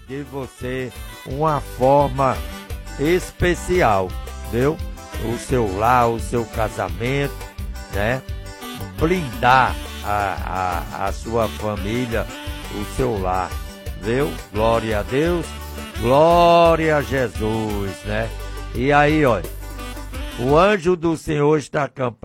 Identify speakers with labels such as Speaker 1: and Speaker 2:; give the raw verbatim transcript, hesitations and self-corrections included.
Speaker 1: de você uma forma especial, viu? O seu lar, o seu casamento, né? Blindar a, a, a sua família, o seu lar, viu? Glória a Deus, glória a Jesus, né? E aí, olha, o anjo do Senhor está acampado